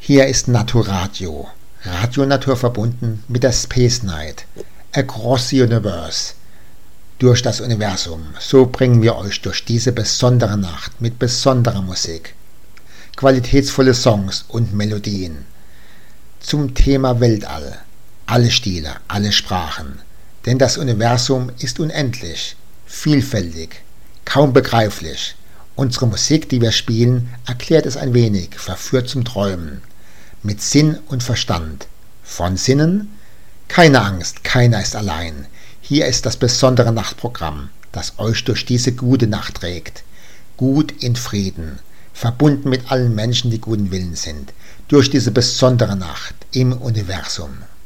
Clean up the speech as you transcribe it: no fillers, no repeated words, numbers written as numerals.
Hier ist Naturadio, Radio Natur verbunden mit der Space Night, Across the Universe, durch das Universum. So bringen wir euch durch diese besondere Nacht mit besonderer Musik, qualitätsvolle Songs und Melodien zum Thema Weltall, alle Stile, alle Sprachen, denn das Universum ist unendlich, vielfältig, kaum begreiflich. Unsere Musik, die wir spielen, erklärt es ein wenig, verführt zum Träumen, mit Sinn und Verstand. Von Sinnen? Keine Angst, keiner ist allein. Hier ist das besondere Nachtprogramm, das euch durch diese gute Nacht trägt. Gut in Frieden, verbunden mit allen Menschen, die guten Willens sind, durch diese besondere Nacht im Universum.